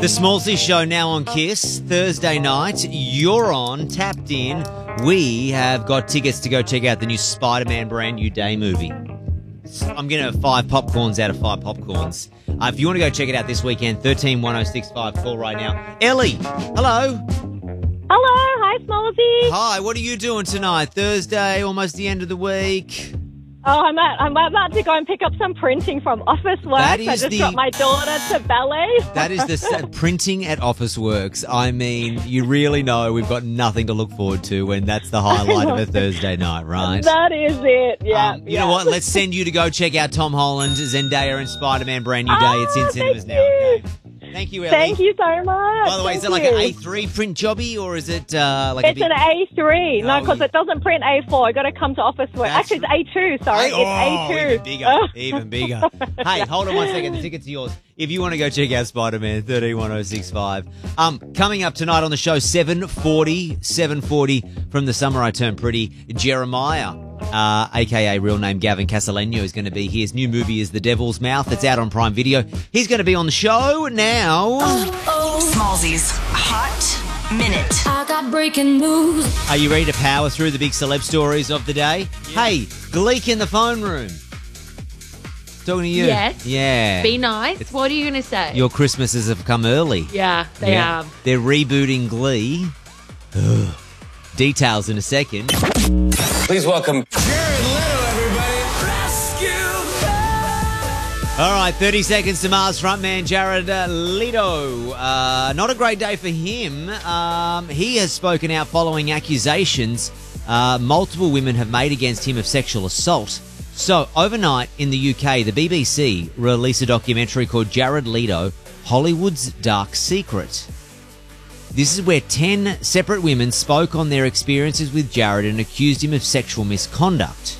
The Smallsy Show now on KISS. Thursday night, you're on, tapped in. We have got tickets to go check out the new Spider-Man brand new day movie. I'm going to have 5 popcorns out of 5 popcorns. If you want to go check it out this weekend, 131065, call right now. Ellie, hello. Hello, hi Smallsy. Hi, what are you doing tonight? Thursday, almost the end of the week. Oh, I'm about to go and pick up some printing from Office Works. I just got my daughter to ballet. That is the printing at Office Works. I mean, you really know we've got nothing to look forward to when that's the highlight of a Thursday night, right? That is it, yeah. You know what? Let's send you to go check out Tom Holland, Zendaya and Spider-Man brand new day. It's in cinemas now. Okay? Thank you, Ellie. Thank you so much. By the way, is it like an A3 print jobby or is it like It's an A3. No, because it doesn't print A4. I got to come to Office Works. Actually, it's A2, sorry. It's A2. Even bigger. Even bigger. Hey, hold on one second. The tickets are yours. If you want to go check out Spider-Man, 131065. Coming up tonight on the show, 7:40 from The Summer I Turned Pretty, Jeremiah, a.k.a. real name Gavin Castellano, is going to be here. His new movie is The Devil's Mouth. It's out on Prime Video. He's going to be on the show now. Smallsy's Hot Minute. I got breaking news. Are you ready to power through the big celeb stories of the day? Yeah. Hey, Gleek in the phone room. Talking to you. Yes. Yeah. Be nice. What are you going to say? Your Christmases have come early. Yeah, they have. They're rebooting Glee. Ugh. Details in a second. Please welcome Jared Leto, everybody. Rescue! All right, 30 seconds to Mars frontman Jared Leto. Not a great day for him. He has spoken out following accusations multiple women have made against him of sexual assault. So, overnight in the UK, the BBC released a documentary called Jared Leto, Hollywood's Dark Secret. This is where 10 separate women spoke on their experiences with Jared and accused him of sexual misconduct.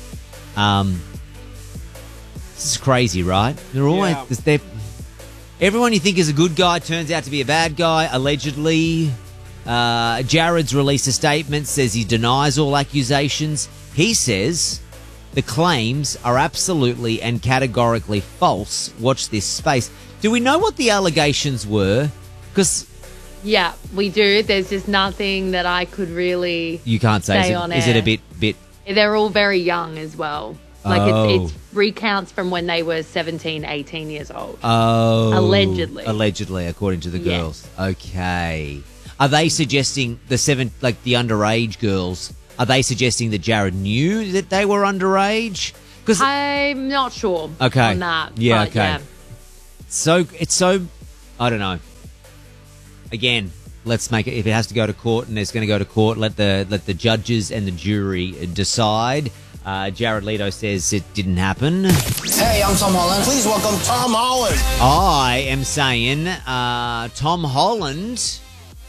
This is crazy, right? They're always everyone you think is a good guy turns out to be a bad guy, allegedly. Jared's released a statement, says he denies all accusations. He says the claims are absolutely and categorically false. Watch this space. Do we know what the allegations were? Because yeah, we do. There's just nothing that I could really you can't say on is air. It a bit? They're all very young as well. Like it's recounts from when they were 17, 18 years old. Oh. Allegedly, according to the girls. Okay. Are they suggesting the underage girls? Are they suggesting that Jared knew that they were underage? Because I'm not sure on that. Yeah, but okay. Yeah. So I don't know. Again, let's make it. If it has to go to court and it's going to go to court, let the judges and the jury decide. Jared Leto says it didn't happen. Hey, I'm Tom Holland. Please welcome Tom Holland. I am saying Tom Holland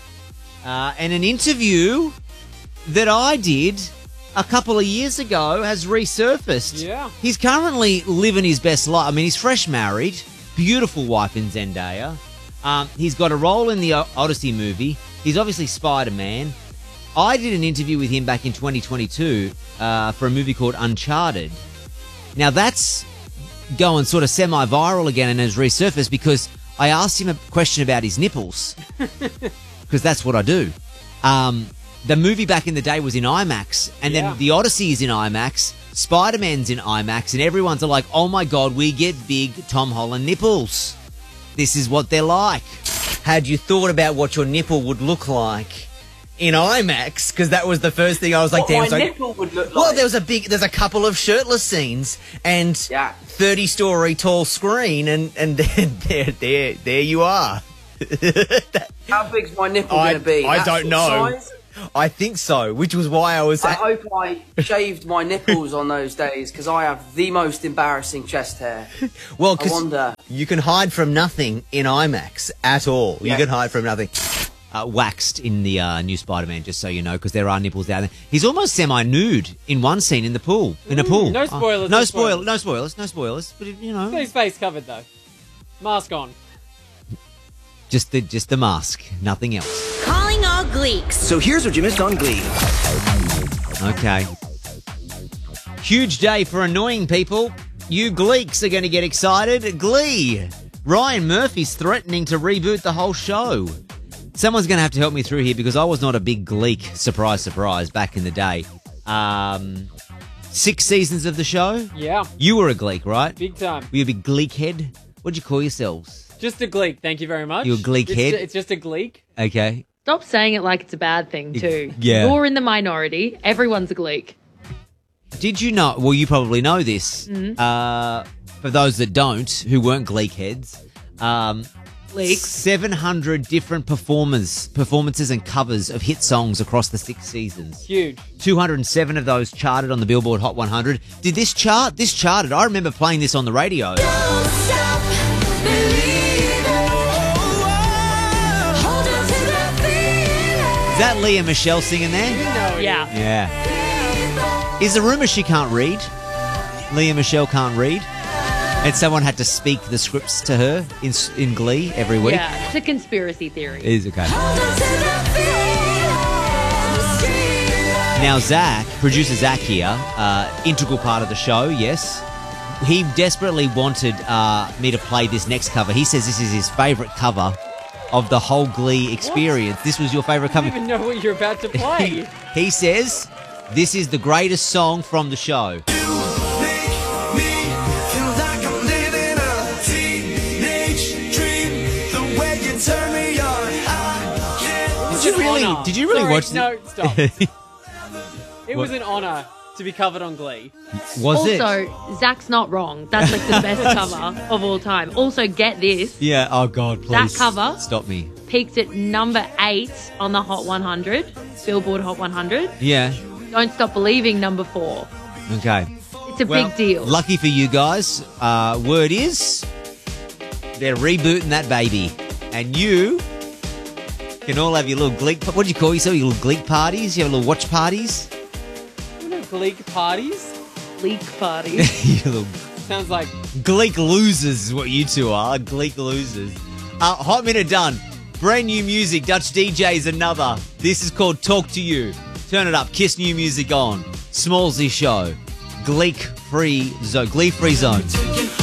in an interview that I did a couple of years ago has resurfaced. Yeah. He's currently living his best life. I mean, he's fresh married, beautiful wife in Zendaya. He's got a role in the Odyssey movie. He's obviously Spider-Man. I did an interview with him back in 2022 for a movie called Uncharted. Now, that's going sort of semi-viral again and has resurfaced because I asked him a question about his nipples because that's what I do. The movie back in the day was in IMAX, and then the Odyssey is in IMAX, Spider-Man's in IMAX, and everyone's like, oh my God, we get big Tom Holland nipples. This is what they're like. Had you thought about what your nipple would look like in IMAX? Because that was the first thing I was like, what my nipple would look like? Well, there's a couple of shirtless scenes and 30-story tall screen, and there you are. How big's my nipple going to be? I don't know. Size? I think so, which was why I was... I hope I shaved my nipples on those days because I have the most embarrassing chest hair. Well, I wonder. You can hide from nothing in IMAX at all. Yeah. You can hide from nothing. Waxed in the new Spider-Man, just so you know, because there are nipples down there. He's almost semi-nude in one scene in the pool. In a pool. No spoilers. No spoilers. But, you know... His face covered, though. Mask on. Just the mask. Nothing else. Calling all Gleeks. So here's what you missed on Glee. Okay. Huge day for annoying people. You Gleeks are going to get excited. Glee Ryan Murphy's threatening to reboot the whole show. Someone's going to have to help me through here because I was not a big Gleek, surprise, back in the day. 6 seasons of the show? Yeah. You were a Gleek, right? Big time. Were you a big Gleek head? What'd you call yourselves? Just a Gleek, thank you very much. You a Gleek head? It's just a Gleek. Okay. Stop saying it like it's a bad thing, too. Yeah. You're in the minority. Everyone's a Gleek. Did you know, well, you probably know this, for those that don't, who weren't Gleek heads, Gleeks. 700 different performances and covers of hit songs across the 6 seasons. Huge. 207 of those charted on the Billboard Hot 100. Did this chart? This charted. I remember playing this on the radio. Is that Leah Michelle singing there? Yeah. Yeah. Is the rumour she can't read? Leah Michelle can't read? And someone had to speak the scripts to her in Glee every week? Yeah, it's a conspiracy theory. It is, okay. Now, Zach, producer Zach here, integral part of the show, yes. He desperately wanted me to play this next cover. He says this is his favourite cover of the whole Glee experience. What? This was your favourite cover? I don't even know what you're about to play. He says this is the greatest song from the show. Did you really Sorry, watch No, stop. It was an honour to be covered on Glee. Was it? Also, Zach's not wrong. That's like the best cover of all time. Also, get this. Yeah, oh God, please. That cover Stop me. peaked at number 8 on the Hot 100, Billboard Hot 100. Yeah. Don't Stop Believing, number 4. Okay. It's a big deal. Lucky for you guys, word is they're rebooting that baby. And you can all have your little Gleek... What do you call yourself? Your little Gleek parties? You have little watch parties? Gleek parties? Gleek parties. Your little Sounds like... Gleek losers is what you two are. Gleek losers. Hot Minute done. Brand new music. Dutch DJ's another. This is called Talk to You. Turn it up. Kiss new music on. Smallsy Show. Gleek free zone.